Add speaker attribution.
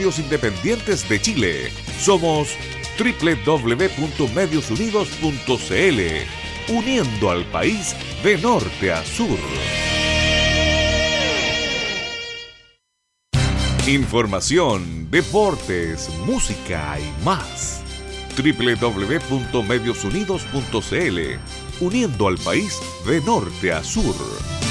Speaker 1: medios independientes de Chile. Somos www.mediosunidos.cl, uniendo al país de norte a sur. Información, deportes, música y más. www.mediosunidos.cl, uniendo al país de norte a sur.